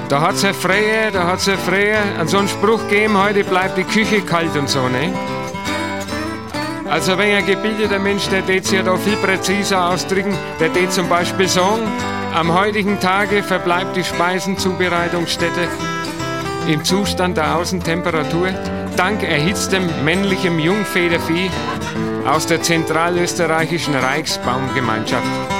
Da hat's ja früher an so einen Spruch gegeben, heute bleibt die Küche kalt und so, ne? Also wenn ein gebildeter Mensch, der tät sich ja da viel präziser ausdrücken, der tät zum Beispiel sagen, am heutigen Tage verbleibt die Speisenzubereitungsstätte im Zustand der Außentemperatur dank erhitztem männlichem Jungfedervieh aus der zentralösterreichischen Reichsbaumgemeinschaft.